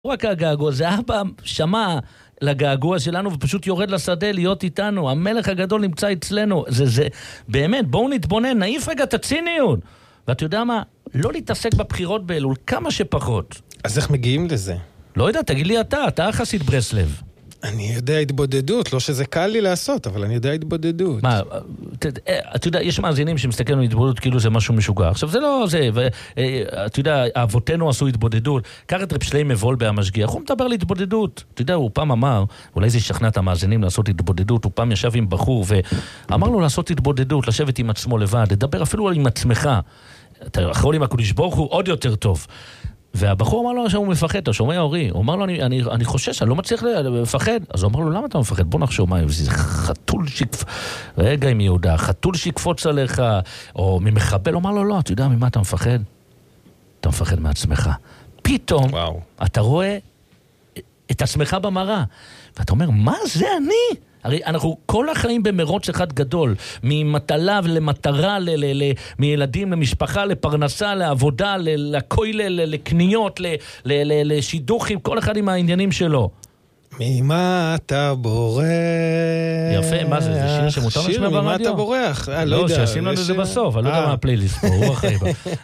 רק הגעגוע, זה אבא שמע לגעגוע שלנו ופשוט יורד לשדה להיות איתנו. המלך הגדול נמצא אצלנו. זה באמת, בואו נתבונן, נעיף רגע את הציניות. ואתה יודע מה? לא להתעסק בבחירות באלול, כמה שפחות. אז איך מגיעים לזה? לא יודע, תגיד לי אתה חסיד ברסלב. אני יודע התבודדות, לא שזה קל לי לעשות, אבל אני יודע התבודדות. מה, אתה יודע, יש מאזינים שמסתכלים על התבודדות כאילו זה משהו משוגע. עכשיו זה לא זה, אתה יודע, אבותינו עשו התבודדות. קח את רב שלמה וולבה המשגיח, הוא מדבר על התבודדות. אתה יודע, הוא פעם אמר, אולי זה ישכנע את המאזינים לעשות התבודדות, הוא פעם ישב עם בחור ואמר לו לעשות התבודדות, לשבת עם עצמו לבד, לדבר אפילו עם עצמך. אתה יכול עם הקדוש ברוך הוא עוד יותר טוב. והבחור אמר לו שהוא מפחד, אתה שומע אורי? הוא אמר לו, אני חושש, אני לא מצליח לפחד. אז הוא אמר לו, למה אתה מפחד? בוא נחשוב מה, זה חתול רגע עם יהודה, חתול שיקפוץ עליך, או ממחבל, הוא אמר לו, לא, אתה יודע ממה אתה מפחד? אתה מפחד מעצמך. פתאום, אתה רואה את עצמך במראה, ואתה אומר, מה זה אני? הרי אנחנו כל החיים במרוץ אחד גדול, ממטלה למטרה, מילדים למשפחה, לפרנסה, לעבודה, לכולל, לקניות, לשידוכים, כל אחד עם העניינים שלו. ממה אתה בורח? יפה, מה זה? זה שיר שמותר לשמוע ברדיו? ממה אתה בורח? לא, שעשים לנו את זה בסוף, אני לא יודע מה הפלייליסט פה, הוא החיים.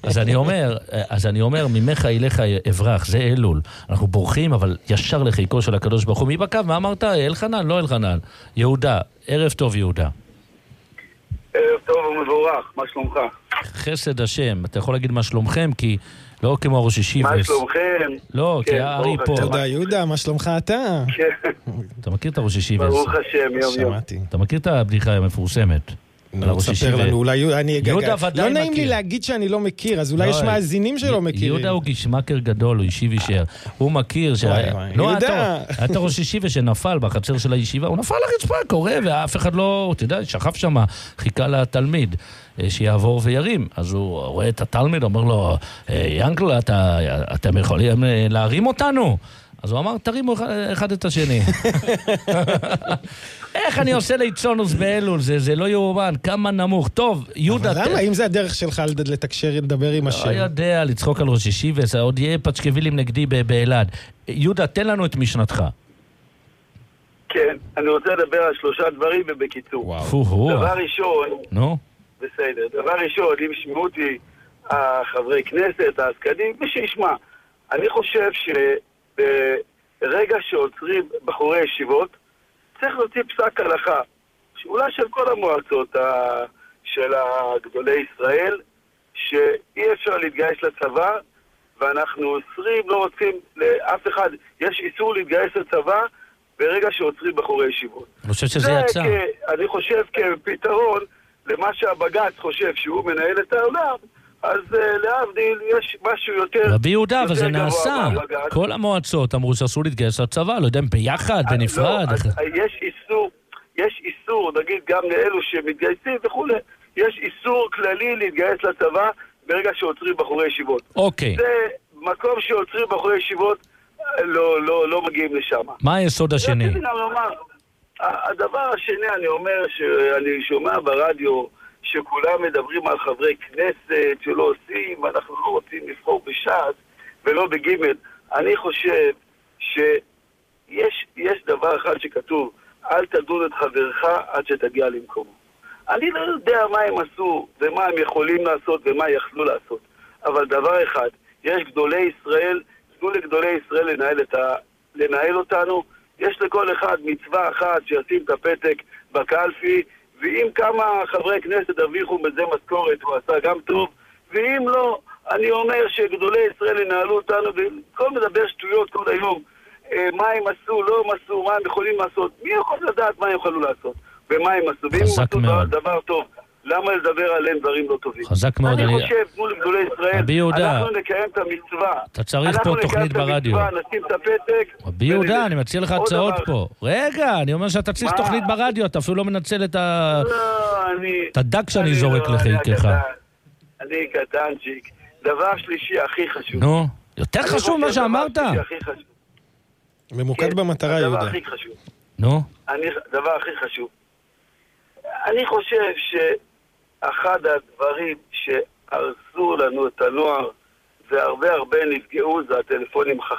אז אני אומר, ממך אליך אברח, זה אלול. אנחנו בורחים, אבל ישר לחיקו של הקדוש ברוך הוא. מי בקו? מה אמרת? אלחנן? לא אלחנן. יהודה. ערב טוב, יהודה. ערב טוב ומבורך, מה שלומך? חסד השם. אתה יכול להגיד מה שלומכם, כי לא כמו ראש ישיבה. מה שלומכם? לא, כי הארי פה. תודה, יהודה, מה שלומך אתה? אתה מכיר את הראש ישיבה? ברוך השם, יום יום. אתה מכיר את הבדיחה המפורסמת? ספר לנו, אולי אני לא נעים לי להגיד שאני לא מכיר, אז אולי יש מאזינים שלא מכירים. יהודה הוא גישמקר גדול, הוא ישיב ישר. הוא מכיר יהודה אתה ראש ישיבה שנפל בחצר של הישיבה, הוא נפל לרצפה, קורא, ואף אחד לא, אתה יודע, שכב שם, חיכה לתלמיד שיעבור וירים. אז הוא רואה את התלמיד, אומר לו, ינקל, אתם יכולים להרים אותנו? אז הוא אמר, תרימו אחד את השני. איך אני עושה ליצונוס באלול? זה לא יאומן, כמה נמוך. טוב, יהודה... אבל למה? אם זה הדרך שלך לתקשר, לדבר עם השם? לא יודע, לצחוק על ראש ישיבה, זה עוד יהיה פצ'קבילים נגדי באלעד. יהודה, תן לנו את משנתך. כן, אני רוצה לדבר על 3 דברים ובקיצור. דבר ראשון... נו? בסדר. דבר ראשון, אם ישמעו אותי חברי כנסת, העסקנים, מי שישמע. אני חושב ברגע שעוצרים בחורי ישיבות, צריך להוציא פסק הלכה, שאולי של כל המועצות של הגדולי ישראל, שאי אפשר להתגייס לצבא, ואנחנו לא רוצים לאף אחד, יש איסור להתגייס לצבא, ברגע שעוצרים בחורי ישיבות. אני חושב שזה יצא. אני חושב כפתרון למה שהבג"ץ חושב שהוא מנהל את העולם, אז להבדיל יש משהו יותר... רבי יהודה, אבל זה נעשה. כל המועצות אמרו שאסור להתגייס לצבא, לא יודע, ביחד, בנפרד. יש איסור, נגיד גם לאלו שמתגייסים וכו', יש איסור כללי להתגייס לצבא ברגע שעוצרים בחורי ישיבות. אוקיי. זה מקום שעוצרים בחורי ישיבות, לא מגיעים לשם. מה היסוד השני? הדבר השני, אני אומר שאני שומע ברדיו שכולם מדברים על חברי כנסת שלא עושים, אנחנו לא רוצים לבחור בש"ס ולא בגימל. אני חושב שיש דבר אחד שכתוב, אל תדון את חברך עד שתגיע למקומו. אני לא יודע מה הם עשו ומה הם יכולים לעשות ומה יכלו לעשות, אבל דבר אחד, יש גדולי ישראל, תנו לגדולי ישראל לנהל אותנו, יש לכל אחד מצווה אחת שישים את הפתק בקלפי, ואם כמה חברי כנסת הרוויחו בזה משכורת, הוא עשה גם טוב, ואם לא, אני אומר שגדולי ישראל ינהלו אותנו, וכל מדבר שטויות כל היום, מה הם עשו, לא הם עשו, מה הם יכולים לעשות, מי יכול לדעת מה הם יכולו לעשות, ומה הם עשו, ואם הם עשו דבר טוב, למה לדבר עליהם דברים לא טובים? חזק מאוד. אני חושב, תנו לגדולי ישראל, אנחנו נקיים את המצווה. אתה צריך פה תוכנית ברדיו. נשים את הפתק. רבי יהודה, אני מציע לך הצעות פה. רגע, אני אומר שאתה צריך תוכנית ברדיו, אתה אפילו לא מנצל את הדג שאני זורק לחיקך. אני קטנצ'יק. דבר שלישי הכי חשוב. נו, יותר חשוב מה שאמרת. ממוקד במטרה, יהודה. דבר הכי חשוב. נו? דבר הכי חשוב. אני חושב שאחד הדברים שהרסו לנו את הנוער והרבה נפגעו זה הטלפונים החכמים.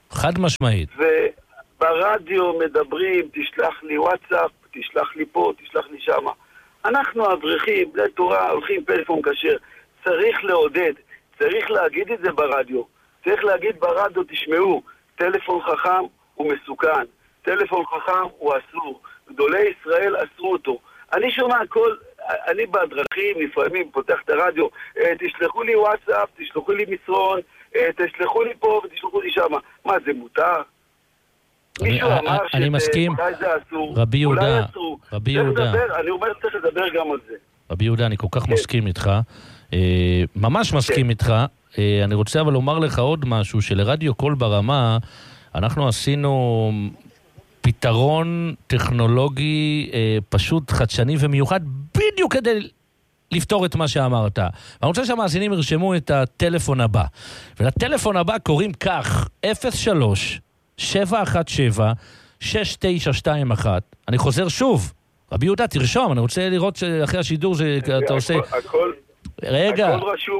חד משמעית. וברדיו מדברים, תשלח לי וואטסאפ, תשלח לי פה, תשלח לי שמה. אנחנו אברכים, בני תורה, הולכים פלאפון כשר. צריך לעודד, צריך להגיד את זה ברדיו. צריך להגיד ברדיו, תשמעו, טלפון חכם הוא מסוכן. טלפון חכם הוא אסור. גדולי ישראל אסרו אותו. אני שומע הכל, אני בהדרכים, לפעמים פותח את הרדיו, תשלחו לי וואטסאפ, תשלחו לי מסרון, תשלחו לי פה ותשלחו לי שמה. מה, זה מותר? מישהו אמר שאולי זה אסור, רבי יהודה, רבי יהודה. אני אומר צריך לדבר גם על זה. רבי יהודה, אני כל כך מסכים איתך, ממש מסכים איתך. אני רוצה אבל לומר לך עוד משהו, שלרדיו קול ברמה, אנחנו עשינו פתרון טכנולוגי פשוט חדשני ומיוחד, בדיוק כדי לפתור את מה שאמרת. ואני רוצה שהמאזינים ירשמו את הטלפון הבא. ולטלפון הבא קוראים כך, 03-717-6921. אני חוזר שוב. רבי יהודה, תרשום, אני רוצה לראות שאחרי השידור שאתה עושה... רגע,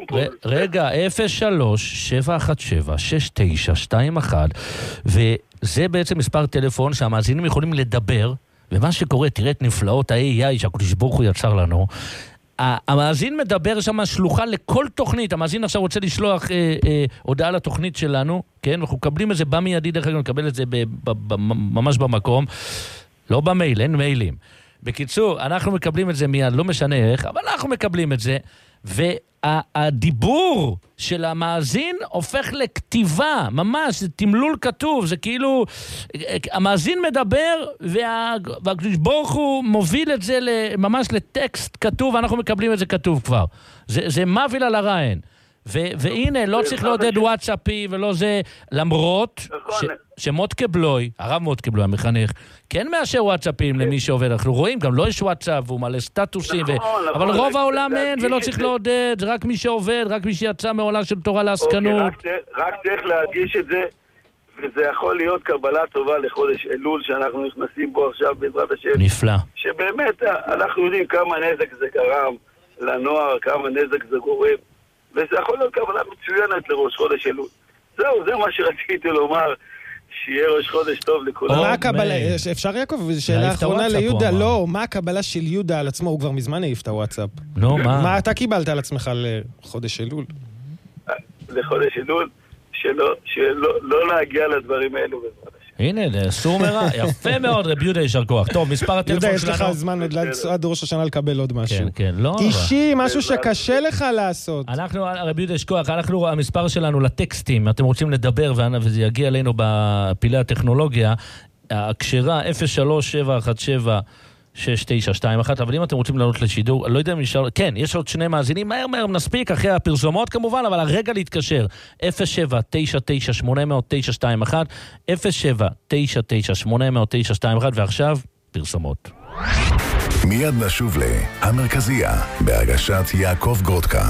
03-717-6921, וזה בעצם מספר טלפון שהמאזינים יכולים לדבר, ומה שקורה, תראה את נפלאות ה-AI שהקדוש ברוך הוא יצר לנו, המאזין מדבר שם שלוחה לכל תוכנית, המאזין עכשיו רוצה לשלוח הודעה לתוכנית שלנו, כן, אנחנו מקבלים את זה במיידי, דרך אגב נקבל את זה ממש במקום, לא במייל, אין מיילים. בקיצור, אנחנו מקבלים את זה מיד, לא משנה איך, אבל אנחנו מקבלים את זה, והדיבור של המאזין הופך לכתיבה, ממש, זה תמלול כתוב, זה כאילו, המאזין מדבר, והקדוש ברוך הוא מוביל את זה ממש לטקסט כתוב, ואנחנו מקבלים את זה כתוב כבר. זה מוביל על הרעיין. והנה, לא צריך לעודד וואטסאפי ולא זה, למרות שמוטקה בלוי, הרב מוטקה בלוי, המחנך, כן מאשר וואטסאפים למי שעובד. אנחנו רואים, גם לא יש וואטסאפ, והוא מלא סטטוסים, אבל רוב העולם אין, ולא צריך לעודד, זה רק מי שעובד, רק מי שיצא מעולם של תורה לעסקנות. רק צריך להדגיש את זה, וזה יכול להיות קבלה טובה לחודש אלול, שאנחנו נכנסים בו עכשיו בעזרת השם. נפלא. שבאמת אנחנו יודעים כמה נזק זה גרם לנוער, כמה נזק זה גורם. וזה יכול להיות קבלה מצוינת לראש חודש אלול. זהו, זה מה שרציתי לומר, שיהיה ראש חודש טוב לכולם. מה הקבלה, אפשר יעקב? שאלה אחרונה ליהודה, לא, מה הקבלה של יהודה על עצמו? הוא כבר מזמן העיף את הוואטסאפ. נו, מה? מה אתה קיבלת על עצמך לחודש אלול? לחודש אלול, שלא להגיע לדברים האלו בעזרת השם. הנה, סור מרע, יפה מאוד, רבי יהודה יישר כוח. טוב, מספר הטלפון שלנו. יהודה, יש לך זמן עד ראש השנה לקבל עוד משהו. כן, כן, לא. אישי, משהו שקשה לך לעשות. אנחנו, רבי יהודה יישר כוח, המספר שלנו לטקסטים, אתם רוצים לדבר, וזה יגיע אלינו בפילי הטכנולוגיה, הקשרה 03-717-6921, אבל אם אתם רוצים לעלות לשידור, לא יודע אם נשאר, כן, יש עוד שני מאזינים, מהר נספיק, אחרי הפרסומות כמובן, אבל הרגע להתקשר, 07-99-800-921, 07-99-800-921, ועכשיו, פרסומות. מיד נשוב להמרכזייה, בהגשת יעקב גרודקה.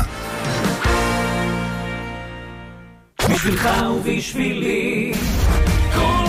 בשבילך ובשבילי, כל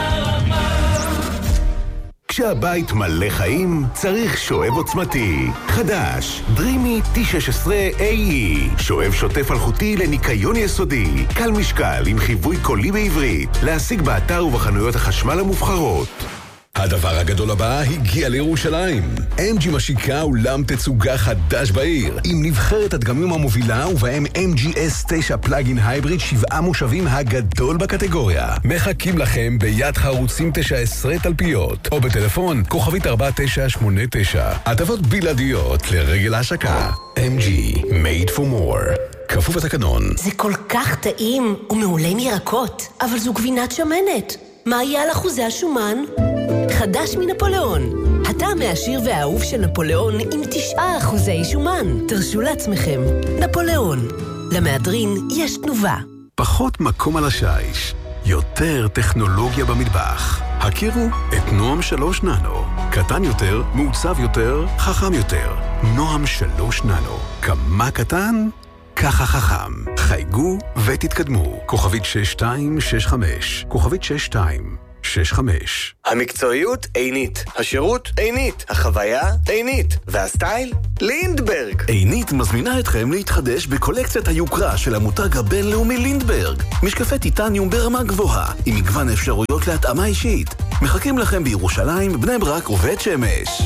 כשהבית מלא חיים, צריך שואב עוצמתי. חדש, דרימי T16AE. שואב שוטף אלחוטי לניקיון יסודי. קל משקל עם חיווי קולי בעברית. להשיג באתר ובחנויות החשמל המובחרות. הדבר הגדול הבא הגיע לירושלים. MG משיקה אולם תצוגה חדש בעיר, עם נבחרת הדגמים המובילה ובהם MG S9 פלאגין הייבריד 7 מושבים הגדול בקטגוריה. מחכים לכם ביד חרוצים 19 תלפיות, או בטלפון כוכבית 4989. הטבות בלעדיות לרגל ההשקה. MG, made for more. כפוף התקנון. זה כל כך טעים ומעולה מירקות, אבל זו גבינת שמנת. מה יהיה על אחוזי השומן? חדש מנפוליאון. הטעם העשיר והאהוב של נפוליאון עם 9% שומן. תרשו לעצמכם. נפוליאון. למהדרין יש תנובה. פחות מקום על השיש. יותר טכנולוגיה במטבח. הכירו את נועם 3 ננו. קטן יותר, מעוצב יותר, חכם יותר. נועם 3 ננו. כמה קטן? ככה חכם. חייגו ותתקדמו. כוכבית 6265. כוכבית 6265. 65. המקצועיות עינית, השירות עינית, החוויה עינית, והסטייל לינדברג. עינית מזמינה אתכם להתחדש בקולקציית היוקרה של המותג הבינלאומי לינדברג. משקפי טיטניום ברמה גבוהה, עם מגוון אפשרויות להתאמה אישית. מחכים לכם בירושלים, בני ברק ובית שמש.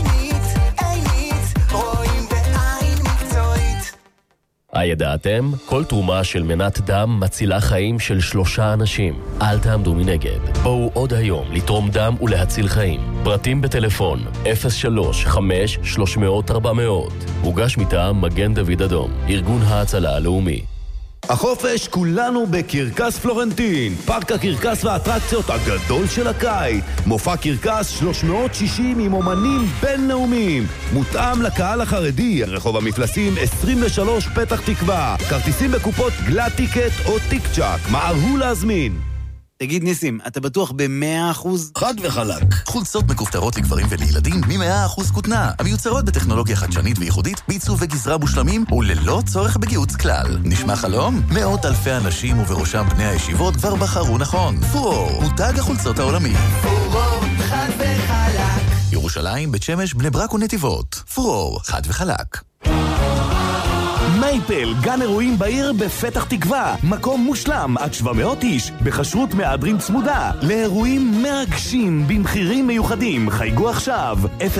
הידעתם? כל תרומה של מנת דם מצילה חיים של 3 אנשים. אל תעמדו מנגד. בואו עוד היום לתרום דם ולהציל חיים. פרטים בטלפון 03-5-300-400. מוגש מטעם מגן דוד אדום, ארגון ההצלה הלאומי. החופש כולנו בקרקס פלורנטין, פארק הקרקס והאטרקציות הגדול של הקיץ. מופע קרקס 360 עם אומנים בינלאומיים, מותאם לקהל החרדי. רחוב המפלסים 23 פתח תקווה. כרטיסים בקופות גלאט טיקט או טיק צ'אק. מהרו להזמין. תגיד ניסים, אתה בטוח ב100%? חד וחלק. חולצות מכופתרות לגברים ולילדים מ100% כותנה, המיוצרות בטכנולוגיה חדשנית וייחודית, בעיצוב וגזרה מושלמים וללא צורך בגיוץ כלל. נשמע חלום? מאות אלפי אנשים ובראשם בני הישיבות כבר בחרו נכון. פורור, מותג החולצות העולמי. פורור, חד וחלק. ירושלים, בית שמש, בני ברק ונתיבות. פורור, חד וחלק. מייפל, גן אירועים בעיר בפתח תקווה. מקום מושלם, עד 700 איש, בחשרות מהדרין צמודה. לאירועים מרגשים, במחירים מיוחדים. חייגו עכשיו,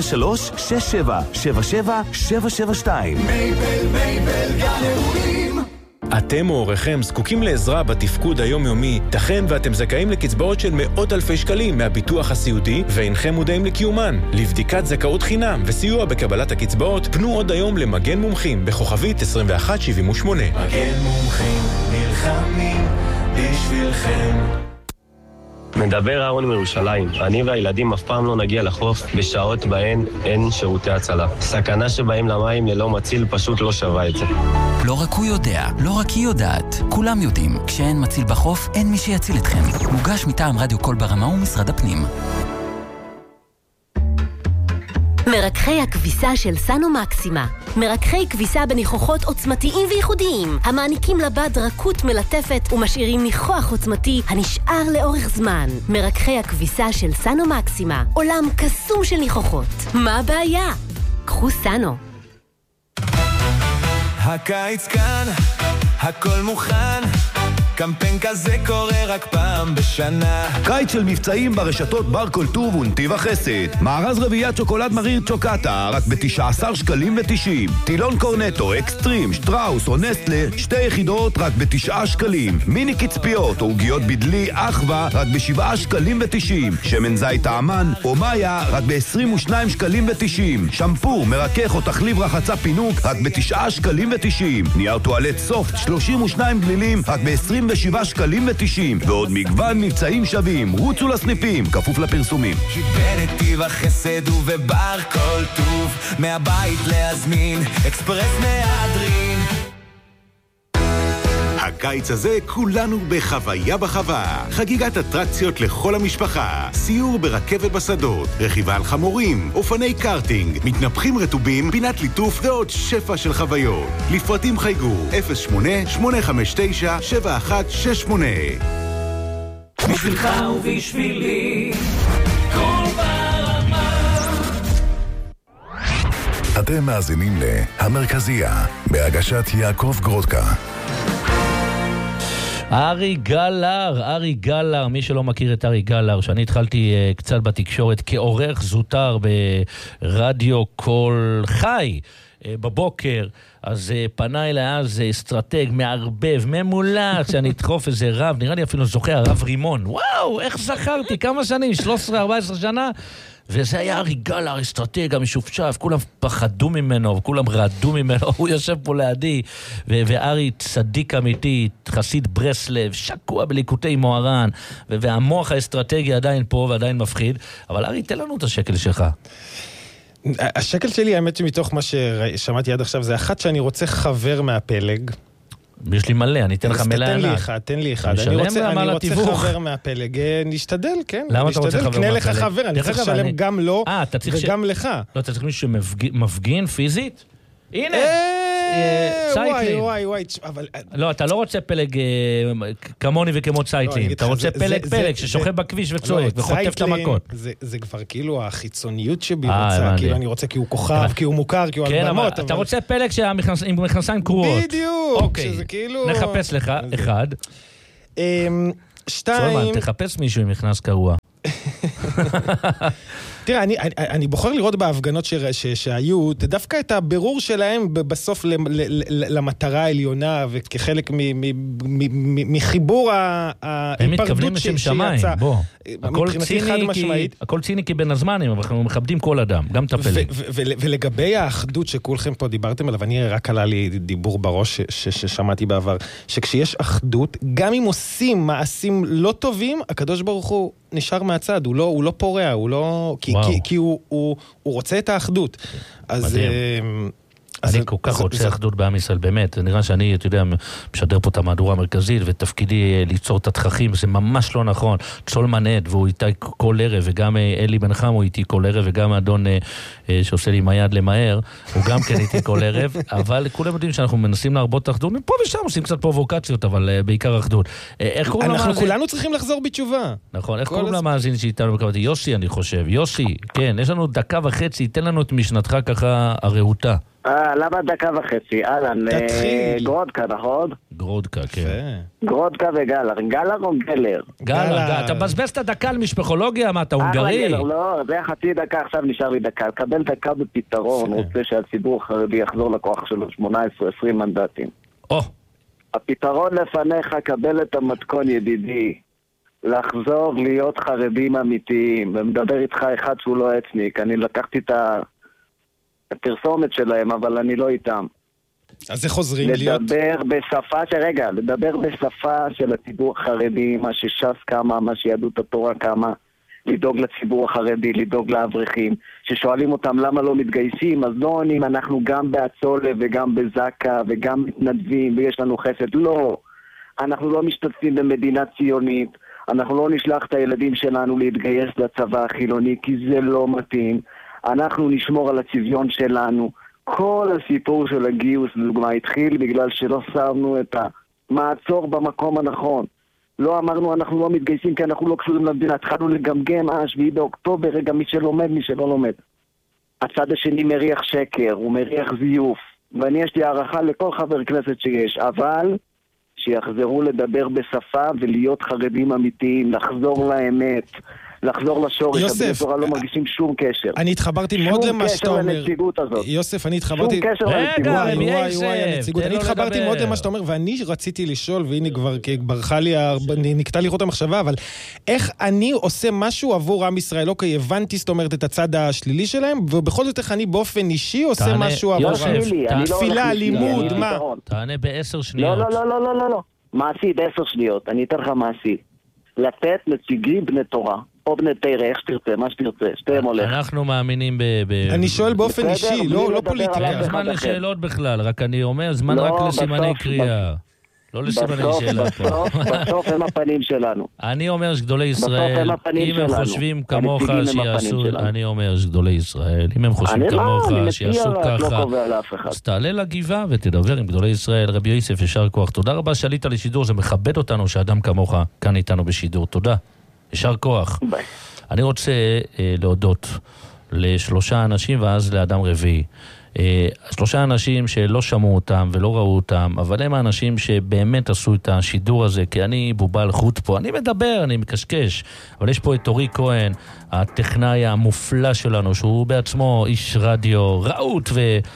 03-6777-772. מייפל, גן אירועים. אתם או הוריכם זקוקים לעזרה בתפקוד היומיומי, תכן ואתם זכאים לקצבאות של מאות אלפי שקלים מהביטוח הסיעודי ואינכם מודעים לקיומן. לבדיקת זכאות חינם וסיוע בקבלת הקצבאות, פנו עוד היום למגן מומחים בכוכבית 2178. מגן מומחים נלחמים בשבילכם. מדבר אהרון מירושלים. אני והילדים אף פעם לא נגיע לחוף בשעות בהן אין שירותי הצלה. סכנה שבאים למים ללא מציל פשוט לא שווה את זה. לא רק הוא יודע, לא רק היא יודעת. כולם יודעים, כשאין מציל בחוף, אין מי שיציל אתכם. מוגש מטעם רדיו קול ברמה ומשרד הפנים. מרככי הכביסה של סנו מקסימה. מרככי כביסה בניחוחות עוצמתיים וייחודיים, המעניקים לבד רכות מלטפת ומשאירים ניחוח עוצמתי הנשאר לאורך זמן. מרככי הכביסה של סנו מקסימה. עולם קסום של ניחוחות. מה הבעיה? קחו סנו. הקיץ כאן, הכל מוכן. קמפיין כזה קורה רק פעם בשנה. קיץ של מבצעים ברשתות בר כל טוב ונתיב החסד. מארז רביעיית שוקולד מריר צ'וקטה רק ב-19 שקלים ו-90. טילון קורנטו, אקסטרים, שטראוס או נסטלה 2 יחידות רק ב9 שקלים. מיני קצפיות או עוגיות בדלי אחווה רק ב7 שקלים ו-90. שמן זית האמן או מאיה רק ב22 שקלים ו-90. שמפו, מרכך או תחליב רחצה פינוק רק ב9 שקלים ו-90. נייר טואלט סופט 32 גלילים רק ב27 שקלים ו-90, ועוד מגוון מבצעים שווים. רוצו לסניפים, כפוף לפרסומים. בנתיב החסד ובבר כל טוב, מהבית להזמין, אקספרס מהדרין. הקיץ הזה כולנו בחוויה בחווה. חגיגת אטרקציות לכל המשפחה. סיור ברכבת בשדות, רכיבה על חמורים, אופני קארטינג, מתנפחים רטובים, פינת ליטוף ועוד שפע של חוויות. לפרטים חייגו 08-859-7168. בשבילך ובשבילי כל ברמה. אתם מאזינים להמרכזייה בהגשת יעקב גרודקה. ארי גלר, מי שלא מכיר את ארי גלר, שאני התחלתי קצת בתקשורת כעורך זוטר ברדיו קול חי בבוקר, אז פנה אליי אז אסטרטג, מערבב, ממולח, שאני אדחוף איזה רב, נראה לי אפילו זוכר, הרב רימון, וואו, איך זכרתי, כמה שנים, 13-14 שנה, וזה היה ארי גלר, אסטרטג, המשופשף, כולם פחדו ממנו, וכולם רעדו ממנו, הוא יושב פה לידי, וארי צדיק אמיתי, חסיד ברסלב, שקוע בליקוטי מוהר"ן, והמוח האסטרטגי עדיין פה ועדיין מפחיד, אבל ארי, תן לנו את השקל שלך. השקל שלי, האמת שמתוך מה ששמעתי עד עכשיו, זה אחת שאני רוצה חבר מהפלג. יש לי מלא, אני אתן לך מלא ענק. תן לי אחד. אני רוצה חבר מהפלג. נשתדל, כן. למה אתה רוצה חבר מהפלג? קנה לך חבר, אני צריך לשלם גם לו וגם לך. לא, אתה צריך מישהו שמפגין פיזית? הנה! סייקלין. וואי, אבל... לא, אתה לא רוצה פלג כמוני וכמו סייקלין, אתה רוצה פלג ששוכב בכביש וצועק וחוטף את המכות. זה כבר כאילו החיצוניות שבי רוצה, כאילו אני רוצה כי הוא כוכב, כי הוא מוכר, כי הוא על במות. אתה רוצה פלג עם מכנסיים קרועות. בדיוק, שזה כאילו... נחפש לך, אחד. שתיים... סולמן, תחפש מישהו עם מכנס קרוע. תראה, אני בוחר לראות בהפגנות שהיו, דווקא את הבירור שלהם בסוף למטרה העליונה, וכחלק מחיבור ההיפרדות שיצא. הכל ציני כי בין הזמנים, אבל אנחנו מכבדים כל אדם, גם את הפלג. ולגבי האחדות שכולכם פה דיברתם עליו, אני רק עלה לי דיבור בראש ששמעתי בעבר, שכשיש אחדות, גם אם עושים מעשים לא טובים, הקדוש ברוך הוא נשאר מהצד, הוא לא פורע, הוא לא... כי הוא רוצה את האחדות. אז... אני כל כך רוצה אחדות בעם ישראל, באמת. נראה שאני, אתה יודע, משדר פה את המהדורה המרכזית, ותפקידי ליצור את התככים, זה ממש לא נכון. צולמן עד, והוא איתי כל ערב, וגם אלי בן חם הוא איתי כל ערב, וגם האדון שעושה לי עם היד למהר, הוא גם כן איתי כל ערב, אבל כולם יודעים שאנחנו מנסים להרבות אחדות, פה ושם עושים קצת פרובוקציות, אבל בעיקר אחדות. אנחנו כולנו צריכים לחזור בתשובה. נכון, איך קוראים למאזין שאיתנו בקבלתי? יוסי, אני חושב. יוסי, כן, יש לנו דקה וחצי, תן לנו את משנתך ככה הרהוטה. למה דקה וחצי? אהלן, גרודקה, נכון? גרודקה, כן. גרודקה וגלר. גלר או גלר? גלר, אתה מבזבז את הדקה על משפחולוגיה, מה, אתה הונגרי? לא, זה חצי דקה, עכשיו נשאר לי דקה. לקבל דקה בפתרון, רוצה שהציבור החרדי יחזור לכוח שלו 18-20 מנדטים. הפתרון לפניך, קבל את המתכון ידידי. לחזור להיות חרדים אמיתיים. ומדבר איתך אחד שהוא לא אתניק. אני לקחתי את הפרסומת שלהם, אבל אני לא איתם. אז איך חוזרים להיות? לדבר בשפה של הציבור החרדי, מה שש"ס קמה, מה שיהדות התורה קמה, לדאוג לציבור החרדי, לדאוג לאברכים, ששואלים אותם למה לא מתגייסים, אז לא עונים, אנחנו גם בהצולה וגם בזקה וגם מתנדבים ויש לנו חסד. לא, אנחנו לא משתתפים במדינה ציונית, אנחנו לא נשלח את הילדים שלנו להתגייס לצבא החילוני, כי זה לא מתאים. אנחנו נשמור על הצביון שלנו. כל הסיפור של הגיוס, לדוגמה, התחיל בגלל שלא שמנו את המעצור במקום הנכון. לא אמרנו אנחנו לא מתגייסים כי אנחנו לא קשורים למדינה. התחלנו לגמגם 7 באוקטובר, רגע מי שלומד, מי שלא לומד. הצד השני מריח שקר, הוא מריח זיוף. ואני יש לי הערכה לכל חבר כנסת שיש, אבל שיחזרו לדבר בשפה ולהיות חרדים אמיתיים, לחזור לאמת. לחזור לשורש, יוסף, לא מרגישים שום קשר. אני התחברתי מאוד למה שאתה אומר. שום קשר לנציגות הזאת. יוסף, אני התחברתי... שום קשר לנציגות. אני התחברתי מאוד למה שאתה אומר, ואני רציתי לשאול, והנה כבר ברחה לי, נקטע לי חוט המחשבה, אבל איך אני עושה משהו עבור עם ישראל? אוקיי, הבנתי, זאת אומרת, את הצד השלילי שלהם, ובכל זאת איך אני באופן אישי עושה משהו עבור עם. תפילה, לימוד, מה? תענה ב10 שניות. לא. מעשי ב10 שניות. אני אתן לך מעשי. לתת נציגים בני תורה. או בני תרא, איך שתרצה, מה שתרצה, שתיהם הולך. אנחנו מאמינים אני שואל באופן אישי, לא פוליטיקה. זמן לשאלות בכלל, רק אני אומר, זמן רק לסימני קריאה. לא לסימני שאלה פה. בסוף הם הפנים שלנו. אני אומר שגדולי ישראל, אם הם חושבים כמוך שיעשו, אני אומר שגדולי ישראל, אם הם חושבים כמוך שיעשו ככה, אז תעלה לגבעה ותדבר עם גדולי ישראל. רבי יוסף, ישר כוח. תודה רבה שעלית לשידור, זה מכבד אותנו שאדם כמוך כאן איתנו בשידור. תודה. ישר כוח. ביי. אני רוצה להודות ל3 אנשים ואז לאדם רביעי. 3 אנשים שלא שמעו אותם ולא ראו אותם, אבל הם האנשים שבאמת עשו את השידור הזה, כי אני בובל חוט פה, אני מדבר, אני מקשקש, אבל יש פה את אורי כהן, הטכנאי המופלא שלנו, שהוא בעצמו איש רדיו רעות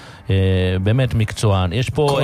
ובאמת מקצוען. יש פה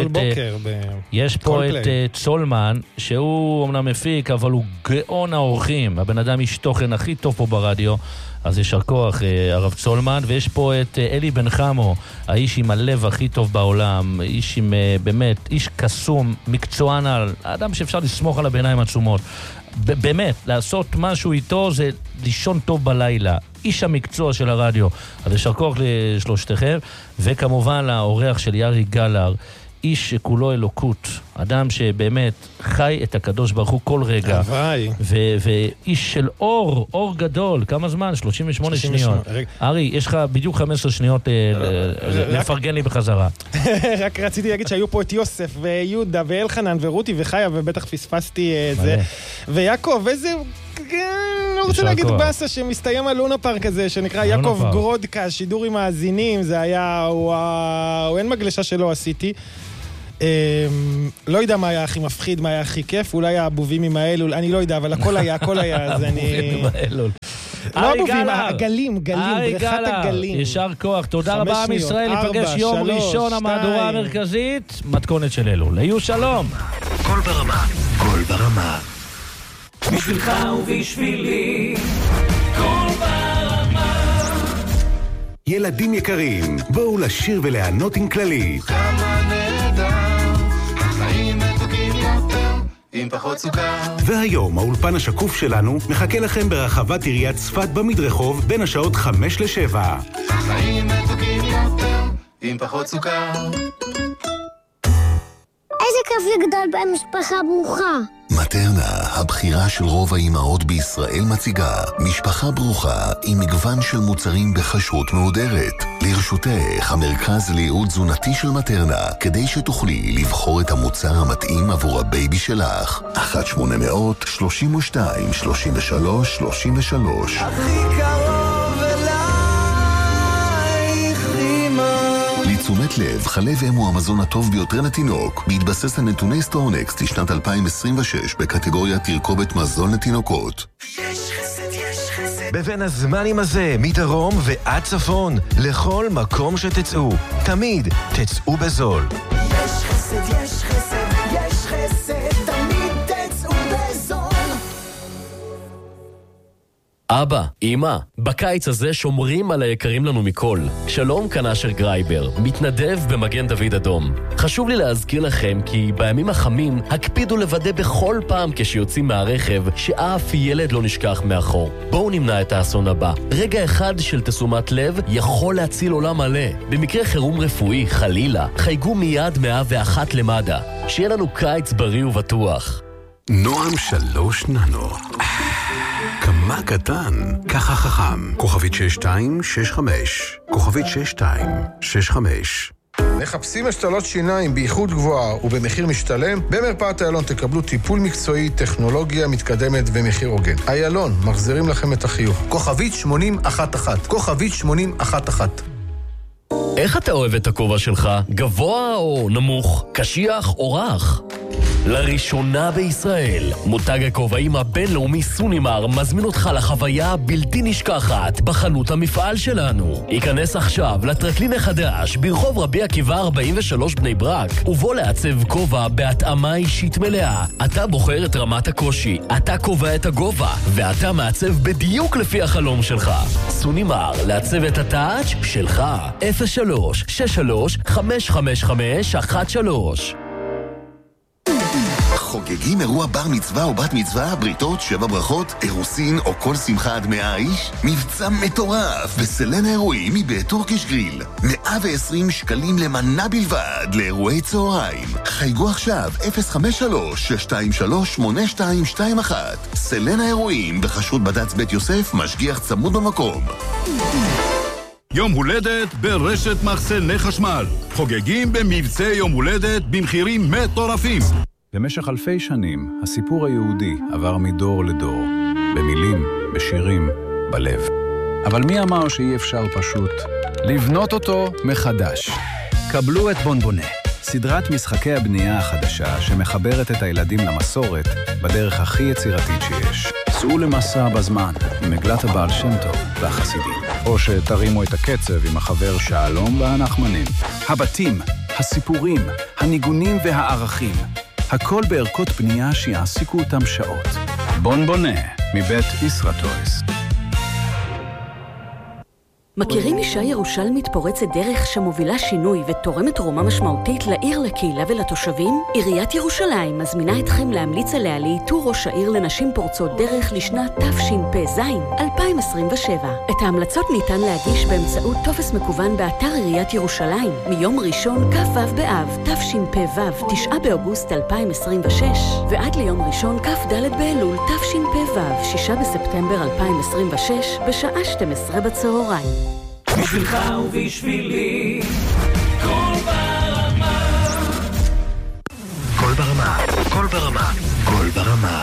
את צולמן, שהוא אמנם מפיק, אבל הוא גאון האורחים, הבן אדם איש תוכן הכי טוב פה ברדיו, אז ישר כוח הרב צולמן. ויש פה את אלי בן חמו, האיש עם הלב הכי טוב בעולם, איש עם באמת, איש קסום, מקצוען, האדם שאפשר לסמוך על הביניים עצומות. באמת, לעשות משהו איתו זה לישון טוב בלילה, איש המקצוע של הרדיו. אז ישר כוח לשלושתכם, וכמובן לאורח של ירי גלר, איש שכולו אלוקות, אדם שבאמת חי את הקדוש ברוך הוא כל רגע. ואיש של אור גדול, כמה זמן? 38 שניות. ארי, יש לך בדיוק 15 שניות לפרגן לי בחזרה. רק רציתי להגיד שהיו פה את יוסף ויהודה ואלחנן ורותי וחיה, ובטח פספסתי את זה. ויעקב, איזה... אני רוצה להגיד בסה שמסתיים על לונה פארק הזה, שנקרא יעקב גרודקה, שידור עם האזינים, זה היה, וואו, אין מגלשה שלא עשיתי. לא יודע מה היה הכי מפחיד, מה היה הכי כיף, אולי הבובים עם האלול, אני לא יודע, אבל הכל היה, אז אני... לא הבובים, הגלים, בריכת הגלים. ישר כוח, תודה רבה עם ישראל, ניפגש יום ראשון, המהדורה המרכזית, מתכונת של אלול. היו שלום. כל ברמה, כל ברמה. בשבילך ובשבילי, כל ברמה. ילדים יקרים, בואו לשיר ולענות עם כללית. כמה נהדר, החיים מתוקים יותר, עם פחות סוכר. והיום האולפן השקוף שלנו מחכה לכם ברחבת עיריית צפת במדרחוב בין השעות 5 ל-7. החיים מתוקים יותר, עם פחות סוכר. איזה כיף לגדול במשפחה ברוכה. מטרנה, הבחירה של רוב האימהות בישראל מציגה משפחה ברוכה עם מגוון של מוצרים בחשרות מהודרת. לרשותך המרכז לייעוד תזונתי של מטרנה, כדי שתוכלי לבחור את המוצר המתאים עבור הבייבי שלך. 1-800-32-33-33 הכי קרוב אלייך אמא. לתשומת לב, חלב אם הוא המזון הטוב ביותר לתינוק, בהתבסס על נתוני סטורנקסט לשנת 2026 בקטגוריה תרכובת מזון לתינוקות. בבין הזמנים הזה, מדרום ועד צפון, לכל מקום שתצאו, תמיד תצאו בזול. יש חסד, יש חסד, יש חסד, תמיד תצאו בזול. אבא, אמא, בקיץ הזה שומרים על היקרים לנו מכל. שלום, כאן אשר גרייבר, מתנדב במגן דוד אדום. חשוב לי להזכיר לכם כי בימים החמים הקפידו לוודא בכל פעם כשיוצאים מהרכב שאף ילד לא נשכח מאחור. בואו נמנע את האסון הבא. רגע אחד של תשומת לב יכול להציל עולם מלא. במקרה חירום רפואי, חלילה, חייגו מיד 101 למד"א. שיהיה לנו קיץ בריא ובטוח. נועם 3 ננו. כמה קטן, ככה חכם. כוכבית 6265. כוכבית 6265. מחפשים השתלות שיניים באיכות גבוהה ובמחיר משתלם? במרפאת איילון תקבלו טיפול מקצועי, טכנולוגיה מתקדמת ומחיר הוגן. איילון, מחזירים לכם את החיוך. כוכבית 8011. כוכבית 8011. איך אתה אוהב את הכובע שלך? גבוה או נמוך? קשיח או רך? לראשונה בישראל, מותג הכובעים הבינלאומי סונימר מזמין אותך לחוויה בלתי נשכחת בחנות המפעל שלנו. ייכנס עכשיו לטרקלין החדש ברחוב רבי עקיבא 43 בני ברק, ובוא לעצב כובע בהתאמה אישית מלאה. אתה בוחר את רמת הקושי, אתה קובע את הגובה, ואתה מעצב בדיוק לפי החלום שלך. סונימר, לעצב את הטאץ' שלך. 03-63-555-13. חוגגים אירוע בר מצווה או בת מצווה, בריתות, 7 ברכות, אירוסין או כל שמחה עד 100 איש? מבצע מטורף בסלן האירועים מבית טורקיש גריל. 120 שקלים למנה בלבד לאירועי צהריים. חייגו עכשיו 053-623-8221. סלן האירועים בחשות בד"ץ בית יוסף, משגיח צמוד במקום. יום הולדת ברשת מחסני חשמל. חוגגים במבצע יום הולדת במחירים מטורפים. במשך אלפי שנים, הסיפור היהודי עבר מדור לדור, במילים, בשירים, בלב. אבל מי אמר שאי אפשר פשוט לבנות אותו מחדש? קבלו את בונבונה, סדרת משחקי הבנייה החדשה שמחברת את הילדים למסורת בדרך הכי יצירתית שיש. סעו למסע בזמן עם מגלת הבעל שם טוב והחסידים. או שתרימו את הקצב עם החבר שלום והנחמנים. הבתים, הסיפורים, הניגונים והערכים. הכל בערכות בנייה שיעסיקו אותם שעות. בונבונה, מבית ישרטויס. מכירים אישה ירושלמית פורצת דרך שמובילה שינוי ותורמת תרומה משמעותית לעיר, לקהילה ולתושבים? עיריית ירושלים מזמינה אתכם להמליץ עליה לאיתור ראש העיר לנשים פורצות דרך לשנת תשפ"ז 2027. את ההמלצות ניתן להגיש באמצעות טופס מקוון באתר עיריית ירושלים מיום ראשון כ"ו באב תשפ"ו 9 באוגוסט 2026 ועד ליום ראשון כ"ד באלול תשפ"ו 6 בספטמבר 2026 בשעה 12 בצהריים. בשבילך ובשבילי כל ברמה. כל ברמה, כל ברמה, כל ברמה.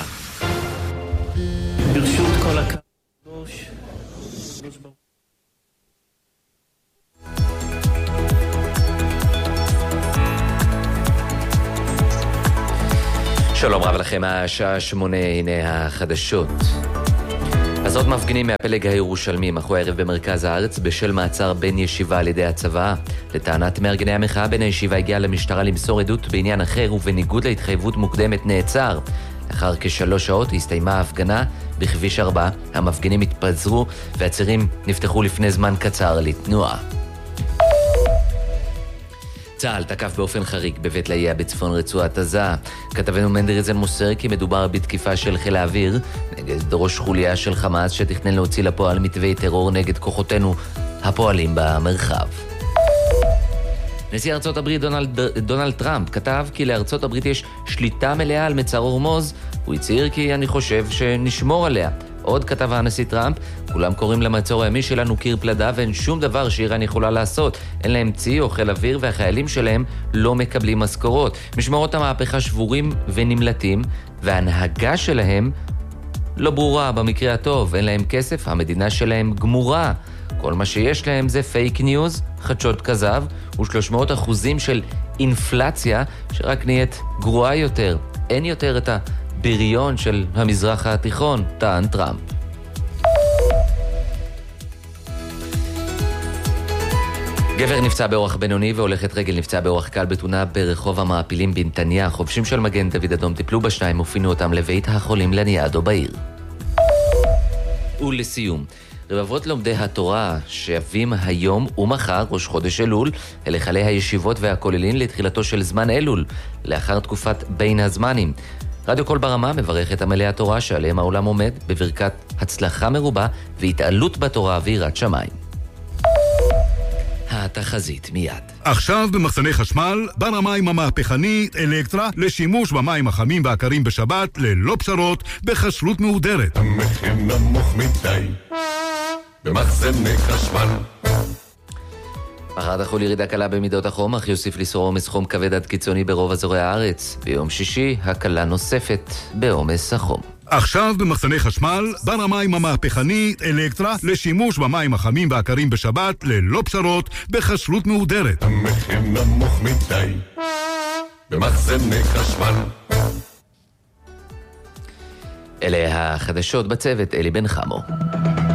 ברשות כל הקדוש. שלום רב לכם, השעה 8, הנה החדשות. אז עוד מפגינים מהפלג הירושלמי מחו הערב במרכז הארץ בשל מעצר בן ישיבה על ידי הצבא. לטענת מארגני המחאה, בן הישיבה הגיע למשטרה למסור עדות בעניין אחר ובניגוד להתחייבות מוקדמת נעצר. לאחר כ3 שעות הסתיימה ההפגנה בכביש 4. המפגינים התפזרו והצירים נפתחו לפני זמן קצר לתנועה. צה"ל תקף באופן חריג בבית לאייה בצפון רצועת עזה. כתבנו מנדריזן מוסר כי מדובר בתקיפה של חיל האוויר נגד ראש חוליה של חמאס שתכנן להוציא לפועל מתווי טרור נגד כוחותינו הפועלים במרחב. נשיא ארצות הברית דונלד טראמפ כתב כי לארצות הברית יש שליטה מלאה על מצר הורמוז. הוא הצהיר כי אני חושב שנשמור עליה. עוד כתב הנשיא טראמפ, כולם קוראים למצור הימי שלנו קיר פלדה ואין שום דבר שאיראן יכולה לעשות. אין להם צי או חיל אוויר והחיילים שלהם לא מקבלים משכורות. משמרות המהפכה שבורים ונמלטים וההנהגה שלהם לא ברורה במקרה הטוב. אין להם כסף, המדינה שלהם גמורה. כל מה שיש להם זה פייק ניוז, חדשות כזב ו300% של אינפלציה שרק נהיית גרועה יותר. אין יותר את הבריון של המזרח התיכון, טען טראמפ. גבר נפצע באורח בינוני והולכת רגל נפצע באורח קל בתאונה ברחוב המעפילים בנתניה. חובשים של מגן דוד אדום טיפלו בשניים ופינו אותם לבית החולים לניאדו בעיר. ולסיום, רבבות לומדי התורה שווים היום ומחר, ראש חודש אלול, אל היכלי הישיבות והכוללים לתחילתו של זמן אלול, לאחר תקופת בין הזמנים. רדיו כל ברמה מברך את עמלי התורה שעליהם העולם עומד בברכת הצלחה מרובה והתעלות בתורה ויראת שמיים. התחזית מיד. עכשיו במחסני חשמל, בר המים המהפכני אלקטרה לשימוש במים החמים והקרים בשבת ללא פשרות בכשרות מהודרת. המחיר נמוך מדי במחסני חשמל. מחר תחול ירידה קלה במידות החום, אך יוסיף לסור עומס חום כבד עד קיצוני ברוב אזורי הארץ. ביום שישי הקלה נוספת בעומס החום. עכשיו במחסני חשמל, בר המים המהפכני אלקטרה לשימוש במים החמים והקרים בשבת ללא פשרות בכשרות מהודרת. המחיר נמוך מדי במחסני חשמל. אלה החדשות בצוות, אלי בן חמו.